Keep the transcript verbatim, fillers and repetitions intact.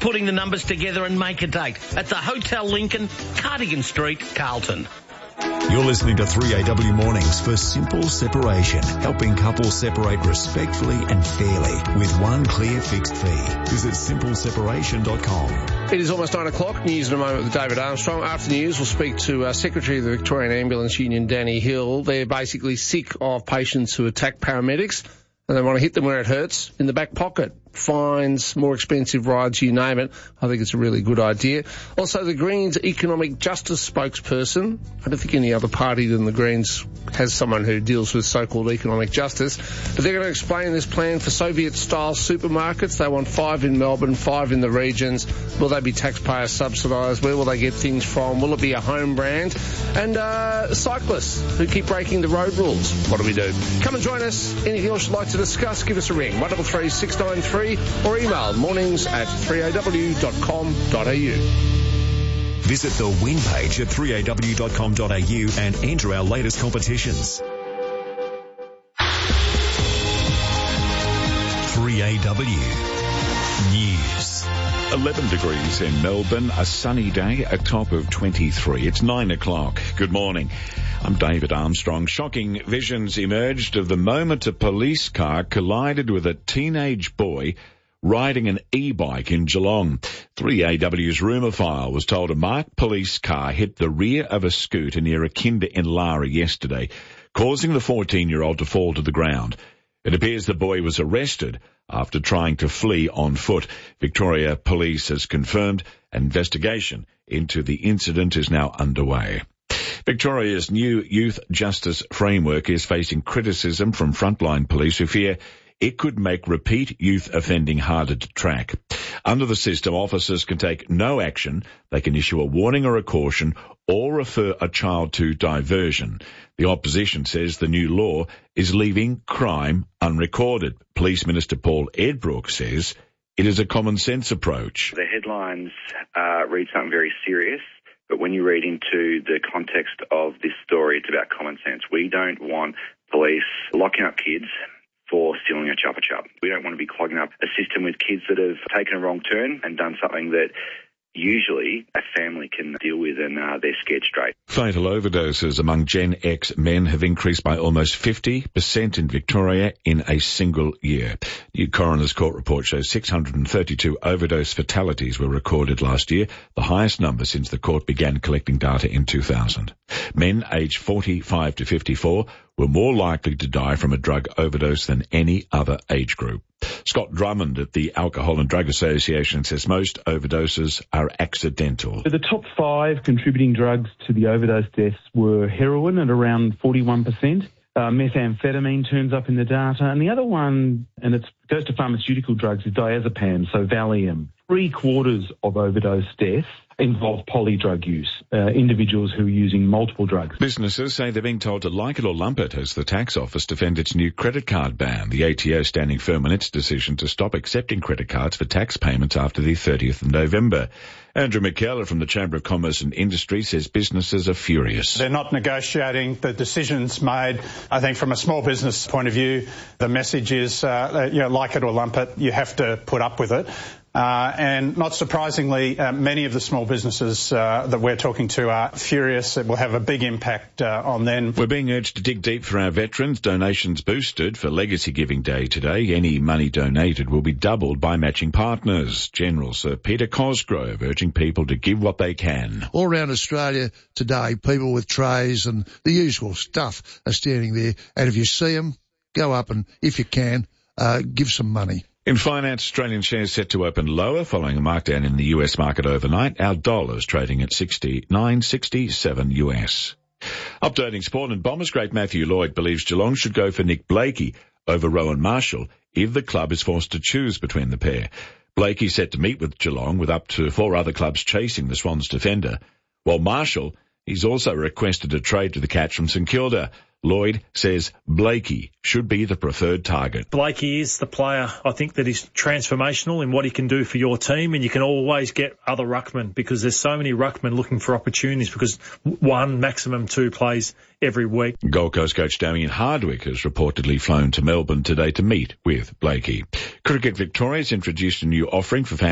putting the numbers together and make a date at the Hotel Lincoln, Cardigan Street, Carlton. You're listening to three A W Mornings for simple separation, helping couples separate respectfully and fairly with one clear fixed fee. Visit simple separation dot com. It is almost nine o'clock. News in a moment with David Armstrong. After the news, we'll speak to uh, Secretary of the Victorian Ambulance Union, Danny Hill. They're basically sick of patients who attack paramedics, and they want to hit them where it hurts, in the back pocket. Fines, more expensive rides, you name it. I think it's a really good idea. Also, the Greens economic justice spokesperson, I don't think any other party than the Greens has someone who deals with so-called economic justice, but they're going to explain this plan for Soviet-style supermarkets. They want five in Melbourne, five in the regions. Will they be taxpayer subsidised? Where will they get things from? Will it be a home brand? And uh, cyclists who keep breaking the road rules. What do we do? Come and join us. Anything else you'd like to discuss, give us a ring. one three three, six nine three or email mornings at three a w dot com dot a u. Visit the win page at three a w dot com dot a u and enter our latest competitions. three A W News. eleven degrees in Melbourne, a sunny day, a top of twenty-three. It's nine o'clock. Good morning. I'm David Armstrong. Shocking visions emerged of the moment a police car collided with a teenage boy riding an e-bike in Geelong. three A W's rumour file was told a marked police car hit the rear of a scooter near a kinder in Lara yesterday, causing the fourteen-year-old to fall to the ground. It appears the boy was arrested after trying to flee on foot. Victoria Police has confirmed an investigation into the incident is now underway. Victoria's new youth justice framework is facing criticism from frontline police who fear it could make repeat youth offending harder to track. Under the system, officers can take no action. They can issue a warning or a caution or refer a child to diversion. The opposition says the new law is leaving crime unrecorded. Police Minister Paul Edbrook says it is a common sense approach. The headlines uh, read something very serious. But when you read into the context of this story, it's about common sense. We don't want police locking up kids for stealing a Chupa Chup. We don't want to be clogging up a system with kids that have taken a wrong turn and done something that usually a family can deal with and uh, they're scared straight. Fatal overdoses among Gen X men have increased by almost fifty percent in Victoria in a single year. New coroner's court report shows six hundred thirty-two overdose fatalities were recorded last year, the highest number since the court began collecting data in two thousand. Men aged forty-five to fifty-four were more likely to die from a drug overdose than any other age group. Scott Drummond at the Alcohol and Drug Association says most overdoses are accidental. The top five contributing drugs to the overdose deaths were heroin at around forty-one percent. Uh, methamphetamine turns up in the data. And the other one, and it goes to pharmaceutical drugs, is diazepam, so Valium. Three quarters of overdose deaths involve polydrug use, uh, individuals who are using multiple drugs. Businesses say they're being told to like it or lump it as the tax office defend its new credit card ban. The A T O standing firm on its decision to stop accepting credit cards for tax payments after the thirtieth of November. Andrew McKellar from the Chamber of Commerce and Industry says businesses are furious. They're not negotiating the decisions made. I think from a small business point of view, the message is, uh, you know, like it or lump it, you have to put up with it. Uh, and not surprisingly, uh, many of the small businesses uh, that we're talking to are furious. It will have a big impact uh, on them. We're being urged to dig deep for our veterans. Donations boosted for Legacy Giving Day today. Any money donated will be doubled by matching partners. General Sir Peter Cosgrove urging people to give what they can. All around Australia today, people with trays and the usual stuff are standing there. And if you see them, go up and, if you can, uh, give some money. In finance, Australian shares set to open lower following a markdown in the U S market overnight. Our dollar's trading at sixty-nine sixty-seven U S. Updating sport, and Bombers great Matthew Lloyd believes Geelong should go for Nick Blakey over Rowan Marshall if the club is forced to choose between the pair. Blakey set to meet with Geelong with up to four other clubs chasing the Swans defender, while Marshall, he's also requested a trade to the Cats from St Kilda. Lloyd says Blakey should be the preferred target. Blakey is the player, I think, that is transformational in what he can do for your team, and you can always get other ruckmen because there's so many ruckmen looking for opportunities because one, maximum two plays every week. Gold Coast coach Damien Hardwick has reportedly flown to Melbourne today to meet with Blakey. Cricket Victoria has introduced a new offering for fans